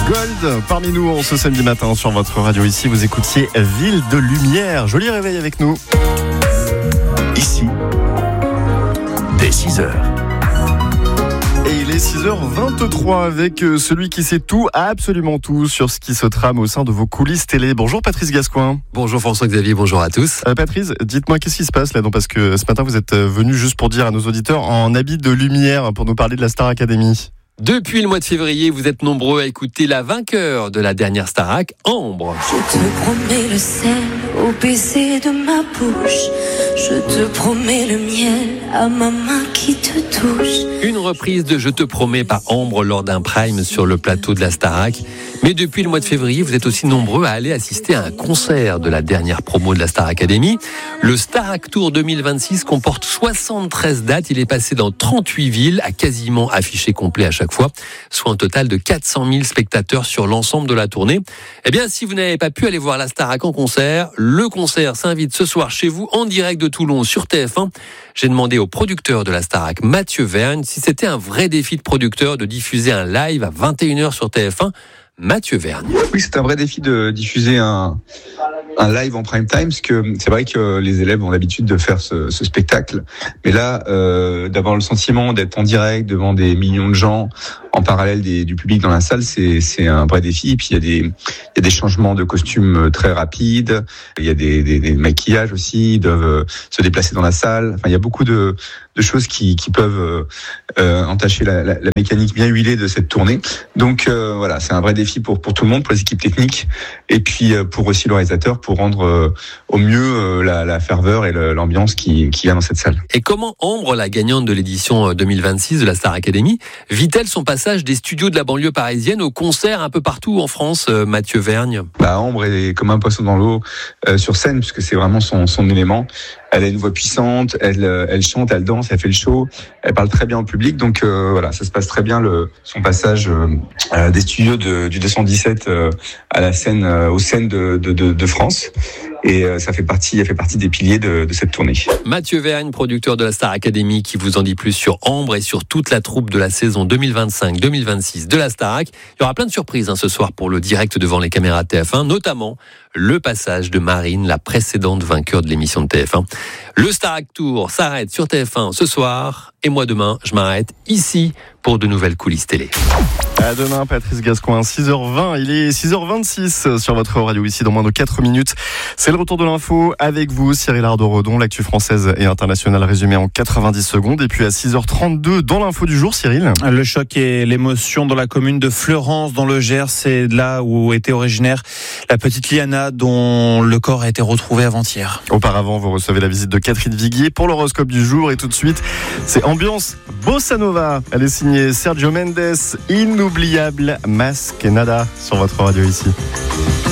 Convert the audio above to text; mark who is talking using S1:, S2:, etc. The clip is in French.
S1: Gold, parmi nous en ce samedi matin sur votre radio ici, vous écoutiez Ville de Lumière. Joli réveil avec nous.
S2: Ici, dès 6h.
S1: Et il est 6h23 avec celui qui sait tout, absolument tout, sur ce qui se trame au sein de vos coulisses télé. Bonjour Patrice Gascoin.
S3: Bonjour François-Xavier, bonjour à tous.
S1: Patrice, dites-moi qu'est-ce qui se passe là, parce que ce matin vous êtes venu juste pour dire à nos auditeurs en habit de lumière pour nous parler de la Star Academy.
S3: Depuis le mois de février, vous êtes nombreux à écouter la vainqueur de la dernière Starac, Ambre.
S4: Je te promets le sel au baiser de ma bouche. Je te promets le miel à ma main qui te touche.
S3: Une reprise de Je te promets par Ambre lors d'un prime sur le plateau de la Starac. Mais depuis le mois de février, vous êtes aussi nombreux à aller assister à un concert de la dernière promo de la Star Academy. Le Starac Tour 2026 comporte 73 dates. Il est passé dans 38 villes, à quasiment affiché complet à chaque fois, soit un total de 400 000 spectateurs sur l'ensemble de la tournée. Eh bien, si vous n'avez pas pu aller voir la Starac en concert, le concert s'invite ce soir chez vous en direct de Toulon sur TF1. J'ai demandé au producteur de la Starac, Mathieu Vergne, si c'était un vrai défi de producteur de diffuser un live à 21h sur TF1. Mathieu Vergne.
S5: Oui, c'est un vrai défi de diffuser un live en prime time, parce que c'est vrai que les élèves ont l'habitude de faire ce spectacle, mais là, d'avoir le sentiment d'être en direct devant des millions de gens, en parallèle du public dans la salle, c'est un vrai défi. Et puis il y a des changements de costumes très rapides, il y a des maquillages aussi, ils doivent se déplacer dans la salle. Enfin, il y a beaucoup de choses qui peuvent entacher la mécanique bien huilée de cette tournée. Donc voilà, c'est un vrai défi pour tout le monde, pour les équipes techniques, et puis pour aussi le réalisateur, pour rendre au mieux la ferveur et l'ambiance qui vient dans cette salle.
S3: Et comment Ambre, la gagnante de l'édition 2026 de la Star Academy, vit-elle son passage des studios de la banlieue parisienne au concert un peu partout en France, Mathieu Vergne?
S5: Ambre est comme un poisson dans l'eau sur scène, puisque c'est vraiment son élément. Elle a une voix puissante, elle chante, elle danse, elle fait le show, elle parle très bien au public, donc voilà, ça se passe très bien son passage des studios du 217 à la scène, aux scènes de France. Et elle fait partie des piliers de cette tournée.
S3: Mathieu Vergne, producteur de la Star Academy, qui vous en dit plus sur Ambre et sur toute la troupe de la saison 2025-2026 de la Starac. Il y aura plein de surprises ce soir pour le direct devant les caméras de TF1, notamment le passage de Marine, la précédente vainqueur de l'émission de TF1. Le Starac Tour s'arrête sur TF1 ce soir, et moi demain, je m'arrête ici pour de nouvelles coulisses télé.
S1: À demain, Patrice Gascoin, 6h20, il est 6h26 sur votre radio ici dans moins de 4 minutes. C'est le retour de l'info avec vous, Cyril Ardo-Redon, l'actu française et internationale résumée en 90 secondes. Et puis à 6h32, dans l'info du jour, Cyril.
S6: Le choc et l'émotion dans la commune de Fleurance, dans le Gers, c'est là où était originaire la petite Liana, dont le corps a été retrouvé avant-hier.
S1: Auparavant, vous recevez la visite de Catherine Viguier pour l'horoscope du jour. Et tout de suite, c'est ambiance Bossa Nova. Elle est signée Sergio Mendes, inoubliable Mas que nada sur votre radio ici.